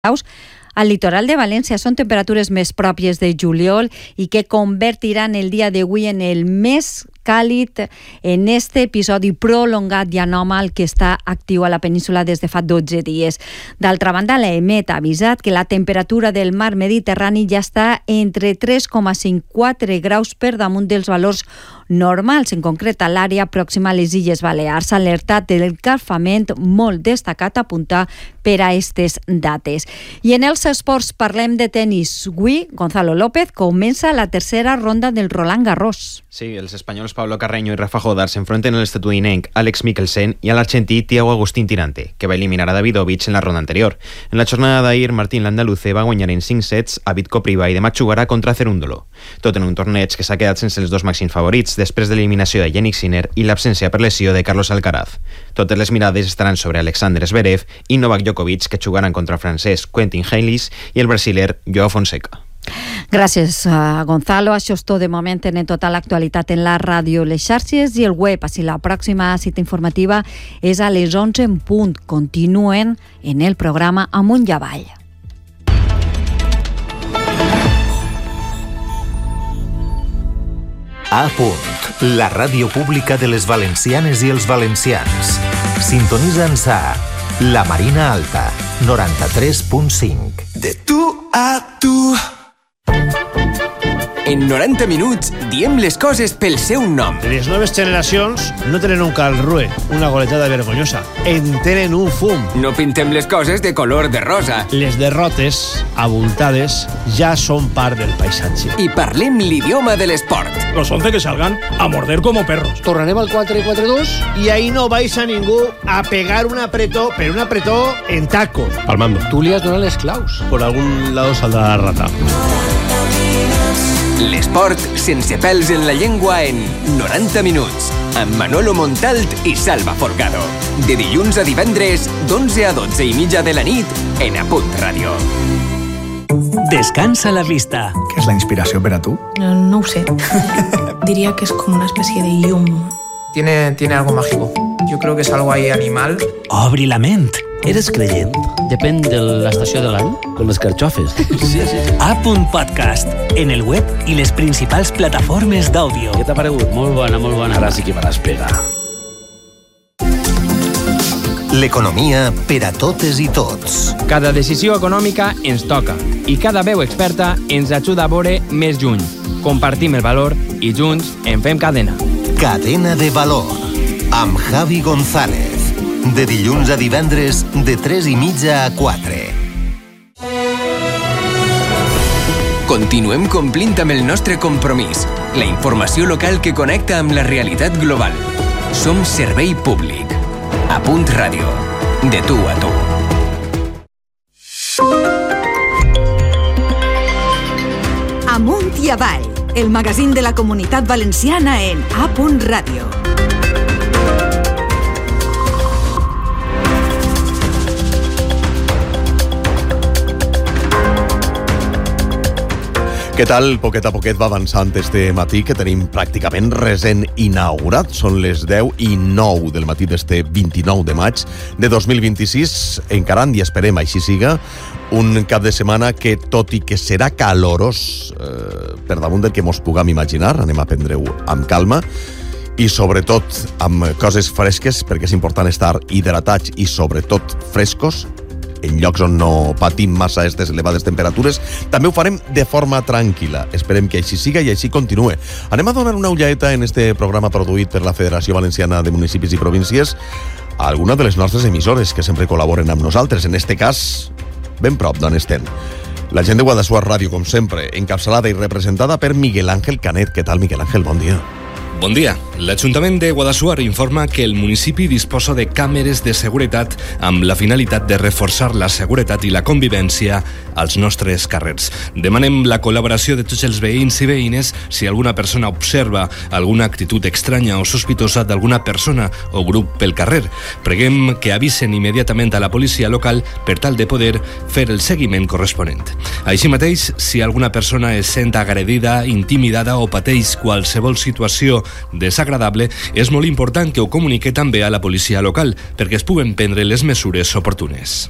graus. Al litoral de València són temperatures més pròpies de juliol i que convertiran el dia d'avui en el més càlid en este episodi prolongat i anòmal que està actiu a la península des de fa 12 dies. D'altra banda, l'EMET ha avisat que la temperatura del mar Mediterrani ja està entre 3,54 graus per damunt dels valors normals. En concret, a l'àrea pròxima a les Illes Balears s'ha alertat del calfament molt destacat a apuntar per a aquestes dates. I en els esports parlem de tenis. Avui, Gonzalo López comença la tercera ronda del Roland Garros. Sí, els espanyols Pablo Carreño y Rafa Jodar se enfrenten al estatuinenc Alex Mikkelsen y al argentí Thiago Agustín Tirante, que va eliminar a Davidovich en la ronda anterior. En la jornada d'ahir, Martín Landaluce va guanyar en 5 sets a Vitko Priva i de Matsugara contra Cerúndolo. Tot en un torneig que s'ha quedat sense els dos màxims favorits després de l'eliminació de Yannick Sinner i l'absència per lesió de Carlos Alcaraz. Totes les mirades estaran sobre Alexander Zverev i Novak Djokovic, que jugaran contra el francès Quentin Halys i el brasiler Joao Fonseca. Gràcies, Gonzalo. Això és tot de moment. Tenen tota l'actualitat en la ràdio, les xarxes i el web. Així la pròxima cita informativa és a les 11 en punt. Continuen en el programa Amunt i Avall. A Punt, la ràdio pública de les valencianes i els valencians. Sintonitza'ns a La Marina Alta, 93.5. De tu a tu. En 90 minuts diem les coses pel seu nom. Les noves generacions no tenen un calrue, una goletada vergonyosa. En tenen un fum. No pintem les coses de color de rosa. Les derrotes, abultades, ja són part del paisatge. I parlem l'idioma de l'esport. Los 11 que salgan a morder como perros. Tornarem al 4-4-2 i ahí no vais a ningú a pegar un apretó, però un apretó en taco. Palmando. Tú li has donat les claus. Por algún lado saldrá la rata. L'esport sense pèls en la llengua en 90 minuts, amb Manolo Montalt i Salva Folgado. De dilluns a divendres, d'11 a 12 i mitja de la nit, en A Punt Ràdio. Descansa la vista. ¿Qué es la inspiración para tú? No ho sé. Diría que es como una especie de llum. Tiene algo mágico. Yo creo que es algo ahí animal. Obri la ment. Eres creient? Depèn de l'estació de l'any. Con les carxofes. Sí. A Punt Podcast, en el web i les principals plataformes d'àudio. Què t'ha paregut? Molt bona. Ara sí que me l'espera. L'economia per a totes i tots. Cada decisió econòmica ens toca i cada veu experta ens ajuda a veure més lluny. Compartim el valor i junts en fem cadena. Cadena de valor, amb Javi González. De dilluns a divendres, de 3 i mitja a 4. Continuem complint amb el nostre compromís. La informació local que connecta amb la realitat global. Som servei públic. A Punt Ràdio. De tu a tu. Amunt i Avall, el magazín de la Comunitat Valenciana en A Punt Ràdio. Què tal? Poquet a poquet va avançant este matí, que tenim pràcticament recent inaugurat. Són les 10:09 del matí d'este 29 de maig de 2026, encarant, i esperem així siga, un cap de setmana que, tot i que serà calorós, per damunt del que mos puguem imaginar, anem a prendre-ho amb calma, i sobretot amb coses fresques, perquè és important estar hidratats i sobretot frescos, en llocs on no patim massa aquestes elevades temperatures. També ho farem de forma tranquil·la. Esperem que així siga i així continue. Anem a donar una ullaeta en este programa produït per la Federació Valenciana de Municipis i Províncies a alguna de les nostres emissores que sempre col·laboren amb nosaltres. En este cas, ben prop d'on estem. La gent de Guadassuar Ràdio, com sempre, encapçalada i representada per Miguel Ángel Canet. Què tal, Miguel Ángel? Bon dia. Bon dia. L'Ajuntament de Guadassuar informa que el municipi disposa de càmeres de seguretat amb la finalitat de reforçar la seguretat i la convivència als nostres carrers. Demanem la col·laboració de tots els veïns i veïnes si alguna persona observa alguna actitud estranya o sospitosa d'alguna persona o grup pel carrer. Preguem que avisen immediatament a la policia local per tal de poder fer el seguiment corresponent. Així mateix, si alguna persona es sent agredida, intimidada o pateix qualsevol situació desagradable, és molt important que ho comunique també a la policia local perquè es puguen prendre les mesures oportunes.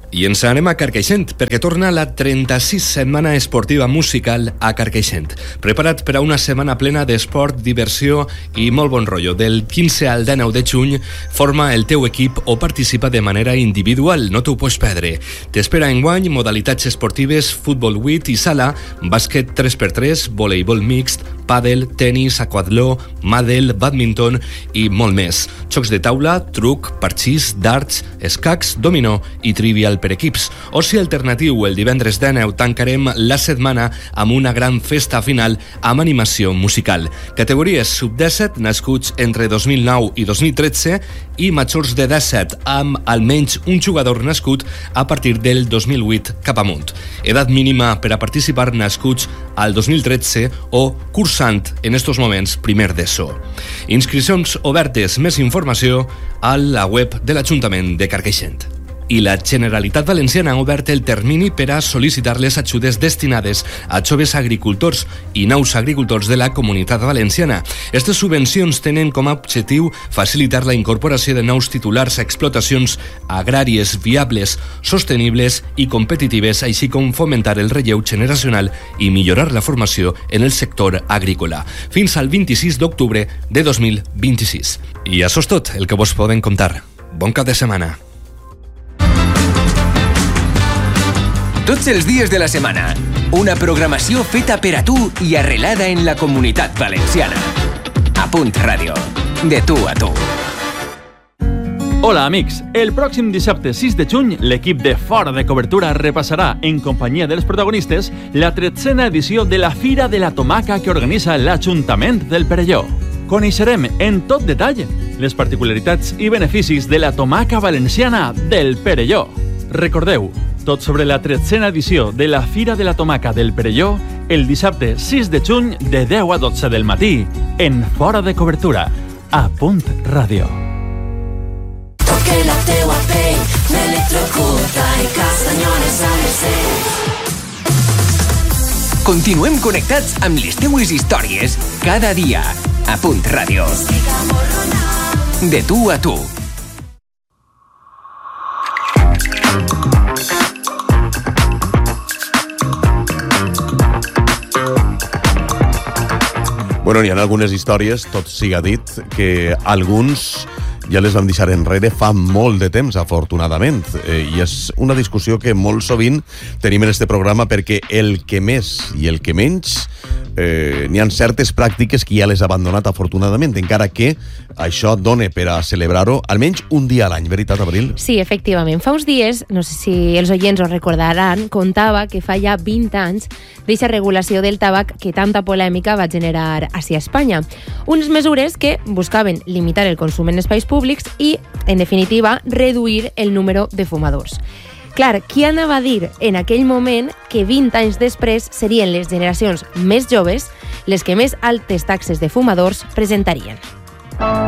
I ens anem a Carcaixent, perquè torna la 36 setmana esportiva musical a Carcaixent. Preparat per a una setmana plena d'esport, diversió i molt bon rotllo. Del 15 al 19 de juny, forma el teu equip o participa de manera individual, no t'ho pots perdre. T'espera enguany modalitats esportives, futbol 8 i sala, bàsquet 3x3, voleibol mixt, pàdel, tenis, aquatló, màdel, bàdminton i molt més. Jocs de taula, truc, parxís, darts, escacs, dominó i trivial per equips. Oci alternatiu, el divendres 19 tancarem la setmana amb una gran festa final amb animació musical. Categories sub-17 nascuts entre 2009 i 2013 i majors de 17 amb almenys un jugador nascut a partir del 2008 cap amunt. Edat mínima per a participar nascuts al 2013 o cursant en estos moments primer d'ESO. Inscripcions obertes, més informació a la web de l'Ajuntament de Carcaixent. I la Generalitat Valenciana ha obert el termini per a sol·licitar les ajudes destinades a joves agricultors i nous agricultors de la Comunitat Valenciana. Aquestes subvencions tenen com a objectiu facilitar la incorporació de nous titulars a explotacions agràries viables, sostenibles i competitives, així com fomentar el relleu generacional i millorar la formació en el sector agrícola. Fins al 26 d'octubre de 2026. I això és tot el que vos podem contar. Bon cap de setmana. Tots els dies de la setmana, una programació feta per a tu i arrelada en la Comunitat Valenciana. A Punt Ràdio, de tu a tu. Hola, amics. El pròxim dissabte 6 de juny, l'equip de Fora de Cobertura repassarà, en companyia dels protagonistes, la 13a edició de la Fira de la Tomaca que organitza l'Ajuntament del Perelló. Coneixerem en tot detall les particularitats i beneficis de la tomaca valenciana del Perelló. Recordeu, tot sobre la 13a edició de la Fira de la Tomaca del Perelló el dissabte 6 de juny de 10 a 12 del matí en Fora de Cobertura, a Punt Ràdio. Toque la teua pell, m'electrocuta i castanyones a l'escena. Continuem connectats amb les teues històries cada dia a Punt Ràdio. De tu a tu. Bueno, hi ha algunes històries, tot siga dit, que alguns ja les vam deixar enrere fa molt de temps, afortunadament. I és una discussió que molt sovint tenim en este programa perquè el que més i el que menys n'hi ha certes pràctiques que ja les ha abandonat, afortunadament, encara que això dona per a celebrar-ho almenys un dia a l'any, veritat, Abril? Sí, efectivament. Fa uns dies, no sé si els oients ho recordaran, contava que fa ja 20 anys d'aquesta regulació del tabac que tanta polèmica va generar a Espanya. Unes mesures que buscaven limitar el consum en espais públics i, en definitiva, reduir el número de fumadors. Clar, qui anava a dir en aquell moment que 20 anys després serien les generacions més joves les que més altes taxes de fumadors presentarien?